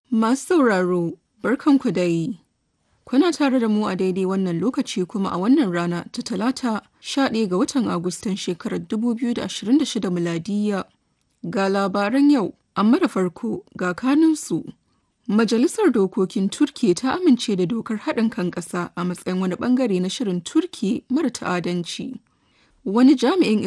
Masu sauraro, barkanku dai. Kuna tare da mu a daidai wannan lokaci kuma a wannan rana ta Talata 11 ga watan Agustan shekarar 2026 miladiyya. Ga labaran yau, amma da farko ga kanunsu. Majalisar Dokokin Turkiyya ta amince da dokar haɗin kan ƙasa a matsayin wani ɓangare na shirin Turkiyya mara ta'addanci. Wani jami'in